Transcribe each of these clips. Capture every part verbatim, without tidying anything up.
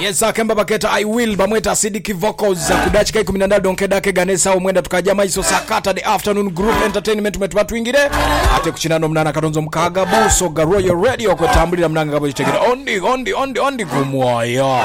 Yes, akemba baketa I will bamweta Sidiki Vocals za kudachika kumi na nane donkeda ke ganesa omwenda tukajama iso sakata the afternoon group entertainment metu watu wingine ate kuchinano mnana katonzo mkaga buso ga Royal Radio kwa tambulira mnanga kabo chitegera ondi ondi ondi ondi kumwoyo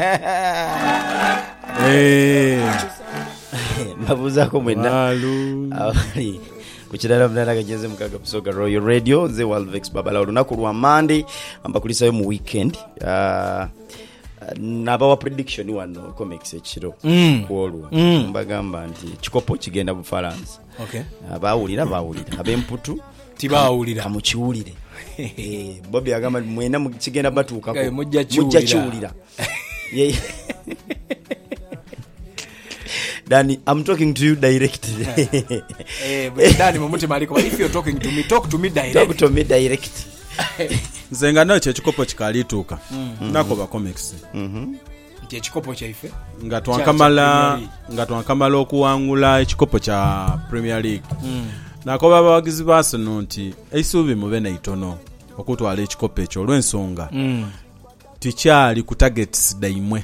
eh mabuza ko mwenda ali kuchidala mnana kajenze mkaga buso ga Royal Radio ze Walvex babala olunaku lwa Monday ambakulisa yo mu weekend uh, naba wa prediction wano comics ekiro mm. kwolwa mm. mbagamba nti chikopo kigenda bu France okay abawulira bawulira abemputu tibawulira kamuchiwulire eh Bobby agamba mwena mukigenda batuuka ko mujja chiwulira yeah. Danny, I'm talking to you directly. Eh, but Danny mumutima aliko if you're talking to me talk to me direct. Talk to me direct. Zenga no chikopo chikalituka mm. nako ba comics mhm nti chikopo cha ife nga twankamala nga twankamala okuwangula ekikopo cha Premier League mm. nako baba bagizi basono nti eisubi mubena itono okutwala ekikopo ekyo olwensonga mm. tikyali ku targets daimwe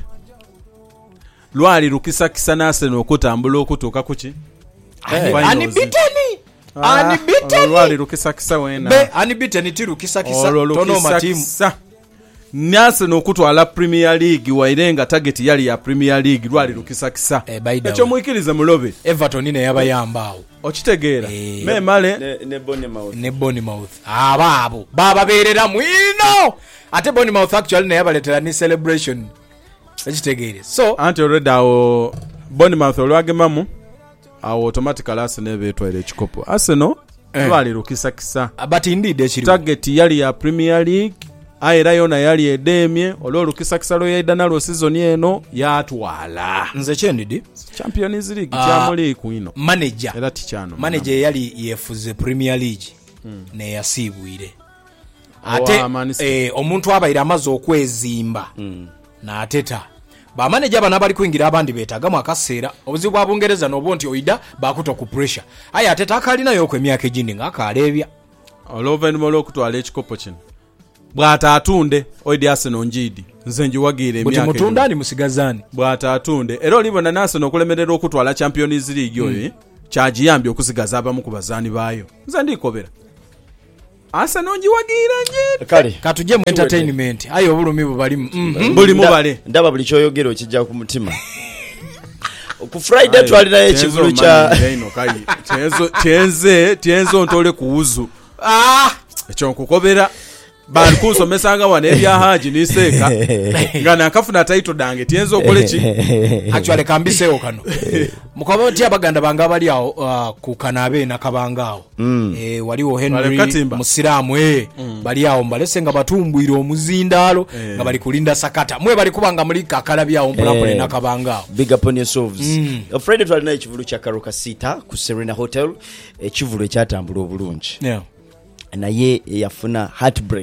lwali rukisa kisanase nokutambula okutuka kuki ani biteni ani biteni lwali rukisa kisa wena be ani biteni tiru kisa kisa tono matimu nyase nokutwala Premier League wairenga target yali ya Premier League lwali rukisa kisa ekyo muikirize mulobe Everton ne yabayambaawo okitegeera e, me male ne, ne Bournemouth ne Bournemouth ababo baba berera mwino ate Bournemouth actually ne yabaletera ni celebration ekitegeere so anti already awo Bournemouth olwagemamu awo automatically Arsenal betwale ekikopo Arsenal eh. lwali rukisa kisa but indeed ekiri target yali ya Premier League ayera yona yali edemye olwo rukisa kisa lo yedana lo season eno yatwala nze chendidi Champions League uh, kyamuli kuino manager era tichano manager yali yefuze Premier League hmm. ne yasibwire ate oh, eh, omuntu abayira amazo okwezimba hmm. na ateta ba manager bana bali kuingira abandi betagamu akaseera obuzibu bwa Bungereza n'obonti oida bakuto ku pressure aya ateta akalina yo kwemyaka ejindi ngakalebya oloven molo kutwala ekikopo kino bwata atunde oidi Arsenal njidi nze njiwagire emyaka muti mutundani musigazani bwata atunde era olibona Arsenal okulemerera okutwala Champions League oyo mm. kyagiyambye okusigaza abamu ku bazaani baayo nze ndikobera Arsenal njiwagire nje kale katuje mu entertainment ayo bulumi bubali mm-hmm. buli mubale ndaba buli kyoyogero kijja ku mutima ku Friday twalina ekivulu cha ino kai tenzo tenze tenzo ntole kuuzu ah ekyo nkukobera bali kusomesanga wana ebya haji niseka ngana akafuna title dange tienzo okole ki actually kambiseo kano mukaboti abaganda banga bali awo uh, ku Kanabe na Kabangao mm. eh waliwo Henry Musiramu eh mm. bali awo mbalesenga batumbwire omuzindalo eh. nga bali kulinda sakata mwe bali kubanga muri kakalabi awo mpulapule eh. na Kabangao big up on yourselves mm. a Friday twalina ekivulu kya Karuka Sita ku Serena Hotel ekivulu ekyatambula obulungi yeah na ye yafuna heartbreak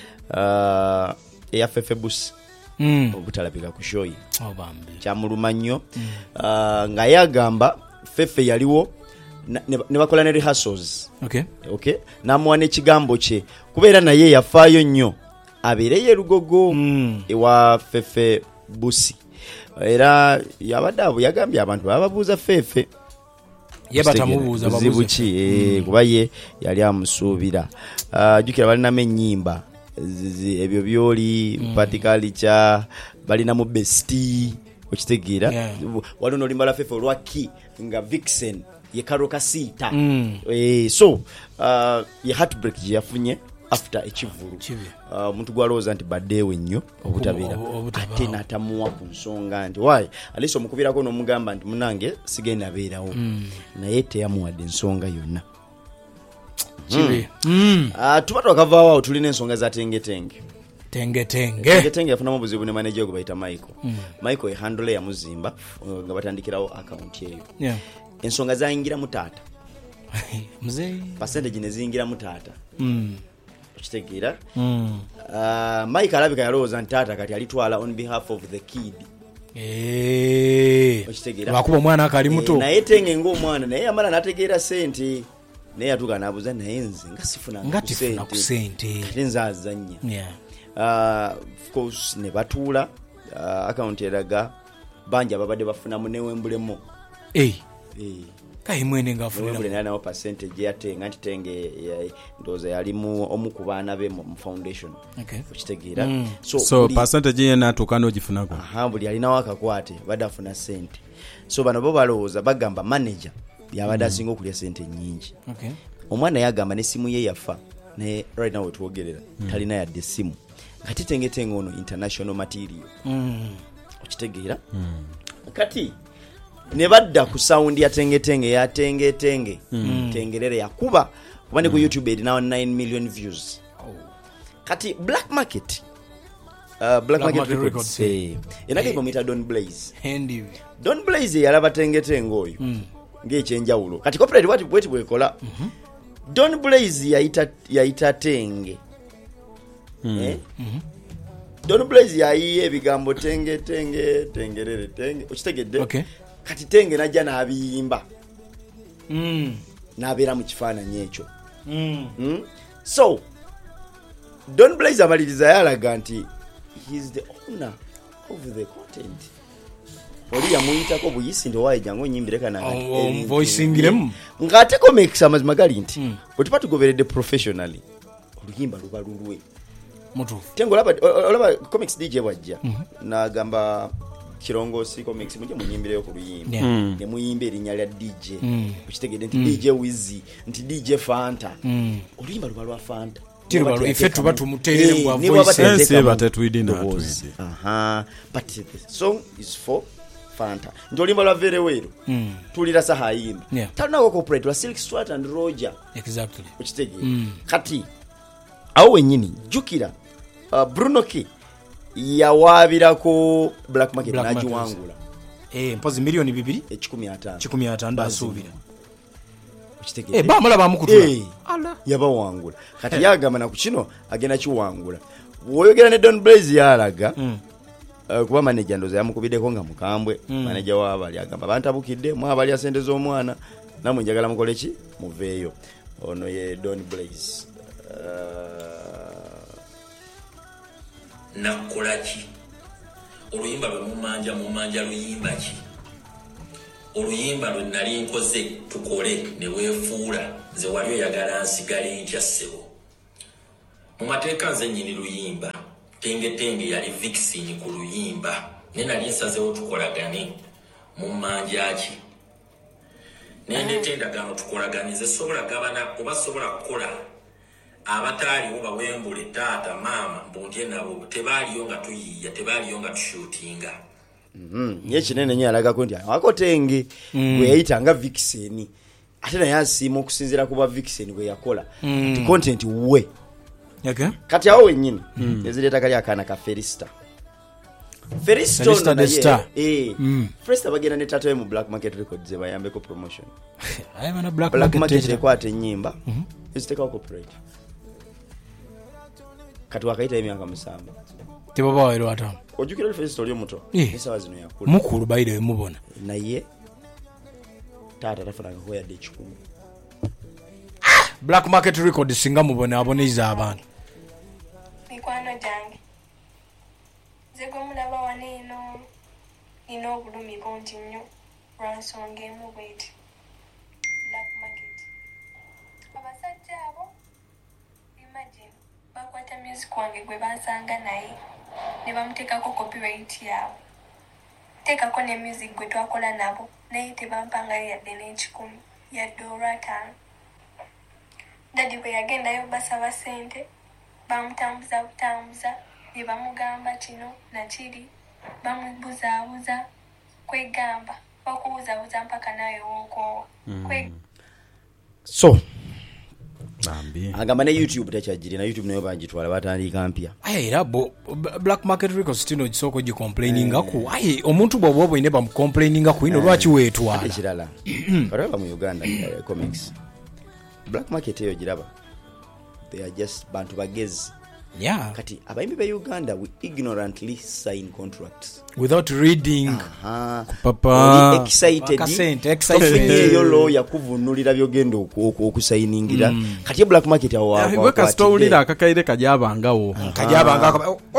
uh ya Fefebus mm. obutalabika ku shoyi oh bambi kyamuluma nnyo mm. uh, nga yagamba Fefe yaliwo ne, ne bakola ne rehearsals okay okay namwane kigambo kye kubeera naye yafaayo nnyo abeereye lugogo mm. ewa Fefe Busi era yabadde yagambye abantu bababuuza Fefe yebata mubuuza babuuza eh kuba ye yali amusuubira uh, jukira bali na menyimba ebyo byoli mm. patikali cha bali na mu besti okitegira yeah. walono limbala Fefe olwaki nga Vixen ye Karuka Sita mm. eh so uh, ye heartbreak yafunye after ekivulu uh, muntu gwaloza nti badewe nnyo obutabira ate natamuwa ku nsonga nti why aliso mukubirako no mugamba nti munange sigenda abeerawo mm. naye teyamuwadde ensonga yonna chibi mm. ah tuba twakavaawo tulina ensonga za tenge tenge tenge tenge tenge tenge afuna mubuzibu ne manager go bayita Michael mm. Michael e handle ya muzimba nga batandikirawo account yeyo yeah ensonga zaingira mutata mzee percentage ne zingira mutata mm kitegira mm uh, Mike alabika yaloza ntata kati alitwala on behalf of the kid eh kitegira bakuba mwana akali muto e, na yetenge ngo mwana naye amala nategeera sente naye atuka nabuza naye nze ngasifuna ngatifuna ku sente nze azanya yeah uh, of course ne batula uh, account eraga banja babadde bafunamu newembulemu eh eh kai mwene ngafunira mwene nawo percentage yatenga nti tenge ndoza yali mu omukubaana be mu foundation okay ukitegeera mm. so so buli, percentage ye natukana ogifunako aha buli alina wakakwate badafuna sente so bano bo balowooza bagamba manager yabadde mm. asinga okulya sente nyingi okay omwana yagamba ne simu ye yafa ne right now wetuwogerera mm. talina yadde simu kati tengetenga ono international material mm. ukitegeera mm. kati ne badda ku sound ya tengetenge ya tengetenge mm. tengerere yakuba kuba ne ku YouTube erinawo nine million views oh. kati black market uh, black, black market, market records eh enake komita Don Blaze handy Don Blaze yalaba tengetenge oyo mm. ngechenjawulo kati corporate wati bweti bwekola mm-hmm. Don Blaze yaita yaita tenge mm. eh mm-hmm. Don Blaze yayiye ebigambo tenge tenge tengerere tenge ukitegedde okay kati tenge najja nabiyimba mm nabera mu kifaananyi ekyo mm mm? So Don Blaze amaliriza yalaga nti he is the owner of the content oli yamuyitako buyisi ndo waye jango nyimbire kana um, voicingiremu ngate comics amazima gali nti mm. otipa tugoberedde professionally oluyimba luba lulwe mutufu tengo laba olaba comics D J wajja mm-hmm. nagamba Kirongosi comics muje munyimbireyo ku luyimba yeah. mm. ne muyimbe erinnya lya D J mm. ukitegedde nti mm. D J Wizzy nti D J Fanta mm. oluyimba luba lwa Fanta tiruba effect batu muterere ngwa voice sense batetwidina twidi aha but the song is for Fanta ndolimba lwa very well mm. tulira saha yimba yeah. talina corporate wa Silk Swat and Roger exactly ukitegedde mm. kati awo wenyini jukira uh, Bruno K yawabirako black market najiwangula eh mpozi milioni bibiri ekikumi ataano ekikumi ataano asubira ukitegedde eh bamala bamukutula eh, ala yabawangula kati yagamba na kukino agenda kiwangula woyogera ne Don Blaze yalaga mm. uh, kuba manager ndoza yamukubideko nga mukambwe mm. manager wabali agamba bantabukidde mwabali asente z'omwana namwe njagala mukole ki muveeyo ono ye Don Blaze uh, nakola ki oluyimba lwe mumanja mumanja luyimba ki oluyimba lwe nali nkoze tukole ne weefuula ze wali oyagala nsigale nkya ssebo mu mateeka nze nnyini luyimba tenge tenge yali Vixen ku luyimba ne nali nsazeewo tukolagane mu manja ki nendeta endagaano tukolaganize sobola gabana oba sobola kukola abataaliwo bawembule taata maama mbunje nabo tebaaliyo nga tuyiya tebaaliyo nga tushootinga mm ye kinene nnyo alagako nti wako tenge mm. gwe yayitanga Vixen ate naye asiima okusinziira kuba Vixen gwe yakola mm. ti content we okay. kati awo wennyini mm. ezireeta kali akaana ka Ferista Ferista naye eh mm. Ferista bagenda ne taata we mu Black Market Records bayambeko promotion ayi bana Black, Black Market, Market ekwata ennyimba mm-hmm. eziteka corporate kati wakaita emyaka musamba tebaba waero atamu ojukira Ferista oli omuto esawa zino yakula mukulu bayire mubona naye taata tafuna ko yadde ekikumi Black Market Records singa mubona aboneza abantu mikwano jange zego mulaba waneno ino obulumi konti nnyo lwansonga emu bweti Black Market abasajja abo imagine bakwata music wange gwe bansanga naye ne bamuteekako copyright yaabo teekako ne music gwe twakola nabo naye tebampangayo yadde n'ekikumi yadde olwataano dadi bwe yagendayo basaba sente bamutambuza butambuza ne bamugamba kino nakiri bamubuzaabuza kwegamba okubuzabuza mpaka naye wookoowa mm. so bambi agamba ne YouTube tekyajiri na YouTube nayo bagitwala batandika mpya era bo Black Market Records tino gisoko gi complaininga ku ayi omuntu bwo bwo ine bam complaininga ku ino lwachi wetwala ekirala baraba mu Uganda uh, comics Black Market yo giraba they are just bantu bagezi yeah kati abayimbi ba Uganda we ignorantly sign contracts without reading aha papa excited excited yo lo yakuvunulira byogendo okusayiningira kati Black Market awo awo weka story la kakaire kajabangawo kajabanga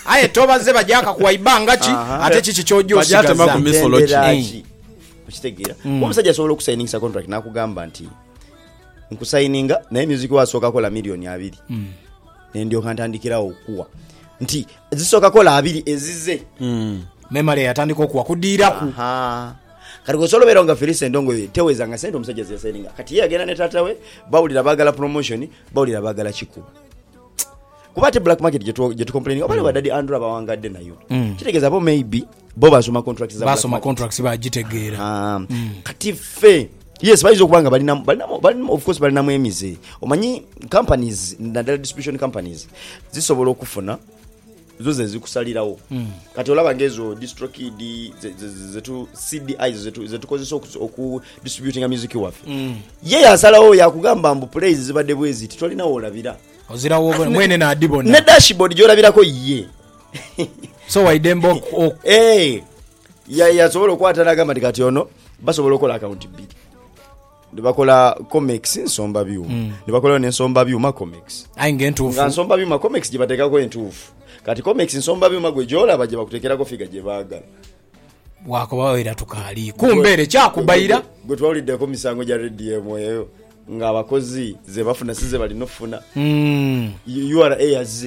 aye tobaze bajaka kuwaibanga ki ate kiki kyojo osigaza okitegeera omusajja asobola okusayiningisa contract nakugamba nti nkusayininga naye music wasooka kola milioni abiri nendyoka ntandikirawo okuwa nti zisooka kola abiri ezize memory yatandika okuwa kudiiraku kati kosolobera nga Felisa Endongo teweza nga sente omusajja zesayininga kati ye agenda ne taata we bawulira bagala promotion bawulira bagala kikuba kuba ate black market jetu complaining obale badadi Andrew abawangadde nayo kitegeeza bo maybe bo basoma contracts za basoma contracts bagitegeera kati fe yes baizo kubanga balina balina of course balina mwemize omanyi companies na distribution companies zisobola okufuna zoze zikusalirawo kati olaba ngezo distrokid zetu C D Is zetu zetu kozesa oku distributing music wafe ye yasalawo yakugamba mbu plays zibadde bwezi titolina olabira ozirawo mwene na adibona ne dashboard jolabirako ye so waidembo eh ya yasobola okwatana gamba kati ono basobola okola account B ndibakola comics nsomba byuma mm. ndibakola n'ensomba byuma comics ainge entufu nsomba byuma comics jibatekako entufu kati comics nsomba byuma gwe jola baje bakutekerako figa je baagala wako bawera tukali kumbere kyakubayira gwe twalidde ko misango ja R D M eyo nga abakozi ze bafuna size bali nofuna mm. U R A az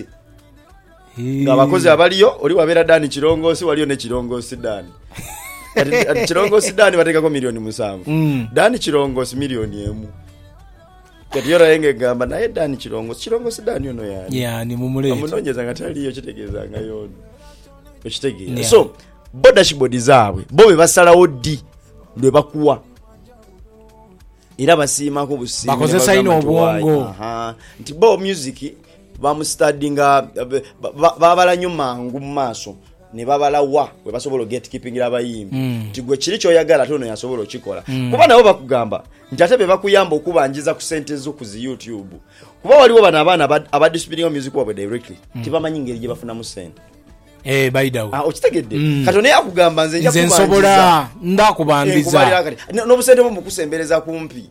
nga abakozi abaliyo oli wabera Dani Kirongosi waliyo ne Kirongosi Dani ati Kirongosi Dani batekako milioni musanvu mm. Dani Kirongosi milioni emu kati yora yenge gamba naye Dani Kirongosi Kirongosi Dani ono yani yani mumulete amunonyeza ngataliyo kitegeeza nga yono ekitegeeza yeah. So bo dashboard zaabwe bo be basalawo di lwe bakuwa era basiima ko busima bakozesa ino obwongo aha nti bo music bamustudyinga babala nyuma ngu maaso ne babalawa we basobola gatekeeping abayimbi mm. tigwe kiri kyoyagala tono yasobola okikola mm. kuba nabo bakugamba nti ate be bakuyamba okubanjiza ku sente zo ku YouTube kuba waliwo bana abaana aba distributing music wabo directly mm. tibamanyi ngeri gye bafuna mu sente eh baidawo ah okitegedde mm. katone yakugamba nze nja kubanjiza ndakubandiza eh, no busente mu kusembereza kumpi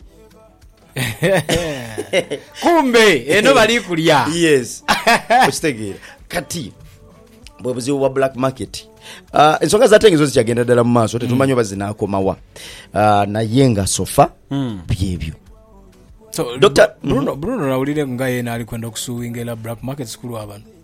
kumbe eno bali kulya yes okitegera kati bwe buzibu bwa black market uh, ensonga zatengezo zikyagenda ddala mu maaso tetumanyi oba zinaakomawa uh, naye nga sofa mm. byebyo so Doctor Bruno Bruno rawulire nga yena ali kwenda okusuwingela black market school abantu